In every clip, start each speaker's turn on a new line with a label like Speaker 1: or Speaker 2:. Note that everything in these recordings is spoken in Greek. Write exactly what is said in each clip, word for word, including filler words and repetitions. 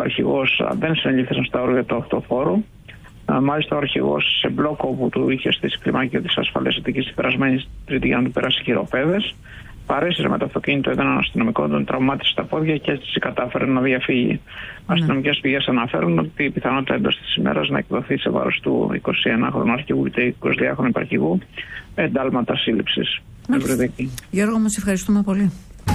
Speaker 1: αρχηγός δεν συνελήφθησαν στα όρια του αυτοφόρου. Μάλιστα, ο αρχηγός σε μπλόκο που του είχε στήσει κλιμάκιο της ασφαλείας Αττικής την περασμένη Τρίτη για να του περάσει χειροπέδες, παρέσυρε με το αυτοκίνητο έναν αστυνομικό, τον τραυμάτισε στα πόδια και έτσι κατάφερε να διαφύγει. Mm. Αστυνομικές πηγές αναφέρουν ότι η πιθανότητα εντός της ημέρας να εκδοθεί σε βάρος του εικοσιενάχρονου αρχηγού και εικοσιδυάχρονου υπαρχηγού εντάλματα σύλληψης.
Speaker 2: Γιώργο, μας ευχαριστούμε πολύ.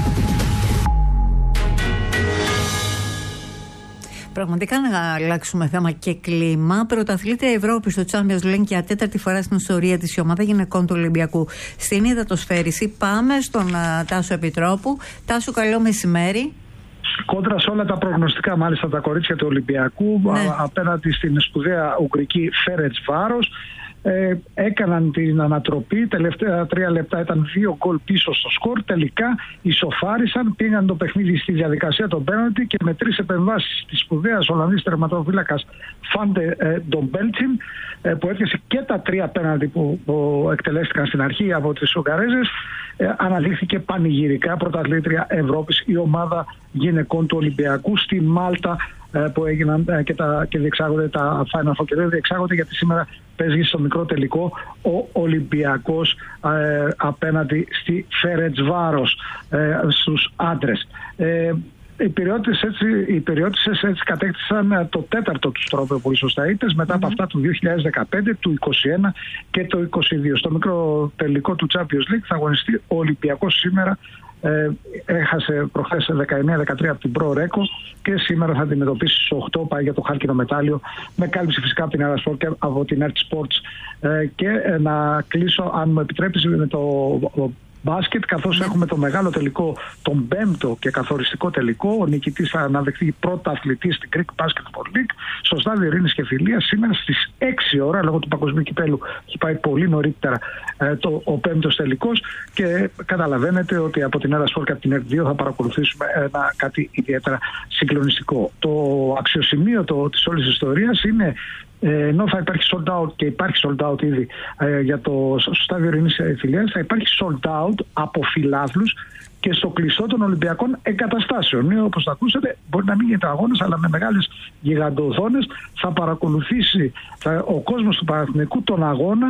Speaker 2: Πραγματικά να αλλάξουμε θέμα και κλίμα. Πρωταθλήτρια Ευρώπη στο Champions League για τέταρτη φορά στην ιστορία της η ομάδα γυναικών του Ολυμπιακού στην υδατοσφαίριση. Πάμε στον uh, Τάσο Επιτρόπου. Τάσο, καλό μεσημέρι.
Speaker 3: Κόντρα σε όλα τα προγνωστικά, μάλιστα τα κορίτσια του Ολυμπιακού, ναι. α, απέναντι στην σπουδαία Ουγγρική Φέρεντσβάρος. Ε, έκαναν την ανατροπή, τελευταία τρία λεπτά ήταν δύο γκολ πίσω στο σκορ, τελικά ισοφάρισαν, πήγαν το παιχνίδι στη διαδικασία των πέναλτι και με τρεις επεμβάσεις της σπουδαίας Ολλανδής τερματοφύλακας Φάντε ε, Ντομπέλτσιν, ε, που έπιασε και τα τρία πέναλτι που, που εκτελέστηκαν στην αρχή από τις Ουγγαρέζες, ε, αναδείχθηκε πανηγυρικά πρωταθλήτρια Ευρώπης η ομάδα γυναικών του Ολυμπιακού στη Μάλτα, που έγιναν και, τα, και διεξάγονται τα Final Four και δεν διεξάγονται γιατί σήμερα παίζει στο μικρό τελικό ο Ολυμπιακός ε, απέναντι στη Φέρεντσβάρος ε, στους άντρες. Ε, Οι περιότητες έτσι, οι περιότητες έτσι κατέκτησαν το τέταρτο του τρόπο που ίσως θα ήτες μετά mm-hmm. από αυτά του δύο χιλιάδες δεκαπέντε, του είκοσι ένα και το είκοσι δύο. Στο μικρό τελικό του Champions League θα αγωνιστεί ο Ολυμπιακός σήμερα. Ε, έχασε προχθές δεκαεννέα δεκατρία από την Pro Reco και σήμερα θα αντιμετωπίσει στις οκτώ, πάει για το χάλκινο μετάλλιο, με κάλυψη φυσικά από την Eurosport και από την Earth Sports. Ε, και ε, να κλείσω, αν μου επιτρέπεις, με το μπάσκετ, καθώς έχουμε το μεγάλο τελικό, τον πέμπτο και καθοριστικό τελικό. Ο νικητής θα αναδεχθεί πρώτα αθλητή στην Greek Basketball League στο στάδιο Ειρήνης και Φιλίας σήμερα στις έξι ώρα, λόγω του Παγκοσμίου Κυπέλου έχει πάει πολύ νωρίτερα ε, το, ο πέμπτος τελικός και καταλαβαίνετε ότι από την Eurosport και από την Ερτ δύο θα παρακολουθήσουμε ένα, κάτι ιδιαίτερα συγκλονιστικό. Το αξιοσημείωτο της όλης της ιστορίας είναι, ενώ θα υπάρχει sold out και υπάρχει sold out ήδη ε, για το στάδιο Ειρήνης Φιλίας, θα υπάρχει sold out από φιλάθλους και στο κλειστό των Ολυμπιακών εγκαταστάσεων. Ε, όπως θα ακούσετε, μπορεί να μην γίνεται αγώνας, αλλά με μεγάλες γιγαντοοθόνες θα παρακολουθήσει θα, ο κόσμος του Παναθηναϊκού τον αγώνα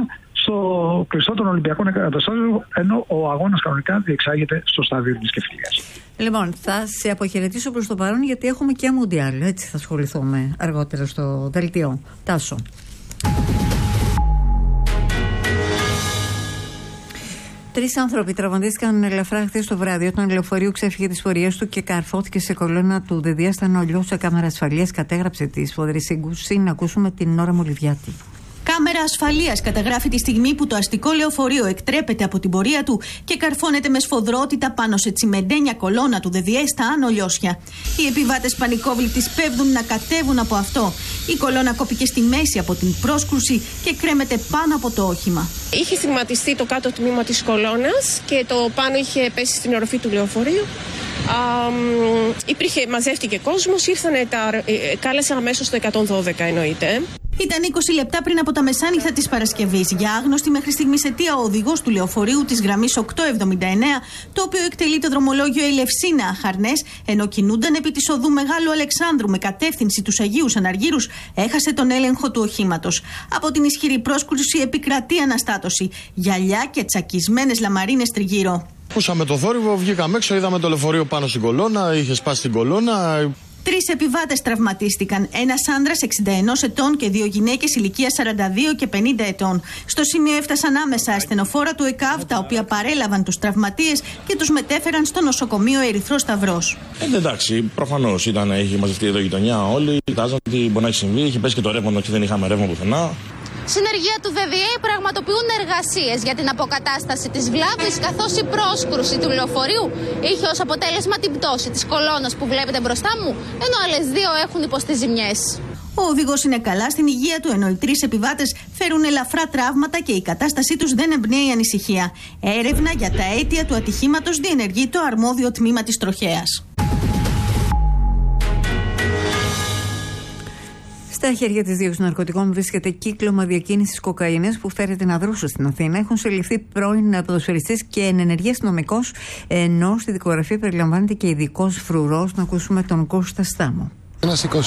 Speaker 3: στο κλειστό των Ολυμπιακών εγκαταστάσεων, ενώ ο αγώνας κανονικά διεξάγεται στο στάδιο Ειρήνης και Φιλίας.
Speaker 2: Λοιπόν, θα σε αποχαιρετήσω προς το παρόν γιατί έχουμε και Μουντιάλ. Έτσι θα ασχοληθούμε αργότερα στο δελτίο. Τάσο. Τρεις άνθρωποι τραυματίστηκαν ελαφρά χθες το βράδυ όταν το λεωφορείο ξέφυγε τις πορείες του και καρφώθηκε σε κολόνα του ΔΔ στα Νολιό. Σε κάμερα ασφαλείας κατέγραψε τη σφοδρή σύγκρουση. Να ακούσουμε την Ώρα Μολυβιάτη.
Speaker 4: Κάμερα ασφαλείας καταγράφει τη στιγμή που το αστικό λεωφορείο εκτρέπεται από την πορεία του και καρφώνεται με σφοδρότητα πάνω σε τσιμεντένια κολόνα του ΔΔΕ στα Άνω Λιώσια. Οι επιβάτες πανικόβλητοι σπέβδουν να κατέβουν από αυτό. Η κολόνα κόπηκε στη μέση από την πρόσκρουση και κρέμεται πάνω από το όχημα.
Speaker 5: Είχε στιγματιστεί το κάτω τμήμα της κολόνας και το πάνω είχε πέσει στην οροφή του λεωφορείου. Α, υπήρχε, μαζεύτηκε κόσμος, ήρθανε τα, ε, κάλεσα αμέσως το εκατόν δώδεκα εννοείται.
Speaker 4: Ήταν είκοσι λεπτά πριν από τα μεσάνυχτα της Παρασκευής. Για άγνωστη μέχρι στιγμής αιτία, ο οδηγός του λεωφορείου της γραμμής οκτακόσια εβδομήντα εννέα, το οποίο εκτελεί το δρομολόγιο Ελευσίνα Χαρνές, ενώ κινούνταν επί της οδού Μεγάλου Αλεξάνδρου με κατεύθυνση τους Αγίους Αναργύρους, έχασε τον έλεγχο του οχήματος. Από την ισχυρή πρόσκρουση επικρατεί αναστάτωση. Γυαλιά και τσακισμένες λαμαρίνες τριγύρω.
Speaker 6: Ακούσαμε το θόρυβο, βγήκαμε έξω, είδαμε το λεωφορείο πάνω στην κολόνα, είχε σπάσει την κολόνα.
Speaker 4: Τρεις επιβάτες τραυματίστηκαν. Ένας άνδρας εξήντα ενός ετών και δύο γυναίκες ηλικίας σαράντα δύο και πενήντα ετών. Στο σημείο έφτασαν άμεσα ασθενοφόρα του ΕΚΑΒ, τα οποία παρέλαβαν τους τραυματίες και τους μετέφεραν στο νοσοκομείο Ερυθρός Σταυρός.
Speaker 7: Ε, εντάξει, προφανώς ήταν, είχε μαζευτεί εδώ η γειτονιά όλοι. Κοιτάζαν τι μπορεί να έχει συμβεί, είχε πέσει και το ρεύμα, και δεν είχαμε ρεύμα πουθενά.
Speaker 8: Συνεργεία του ΔΔΕ πραγματοποιούν εργασίες για την αποκατάσταση της βλάβης, καθώς η πρόσκρουση του λεωφορείου είχε ως αποτέλεσμα την πτώση της κολόνας που βλέπετε μπροστά μου, ενώ άλλες δύο έχουν υποστεί ζημιές.
Speaker 4: Ο οδηγός είναι καλά στην υγεία του, ενώ οι τρεις επιβάτες φέρουν ελαφρά τραύματα και η κατάστασή τους δεν εμπνέει ανησυχία. Έρευνα για τα αίτια του ατυχήματος διενεργεί το αρμόδιο τμήμα της τροχέας.
Speaker 2: Στα χέρια της δίωξης ναρκωτικών βρίσκεται κύκλωμα διακίνησης κοκαίνης που φέρεται να δρούσε στην Αθήνα. Έχουν συλληφθεί πρώην ποδοσφαιριστές και ενενεργή αστυνομικός, ενώ στη δικογραφία περιλαμβάνεται και ειδικός φρουρός. Να ακούσουμε τον Κώστα Στάμο.
Speaker 9: Ένας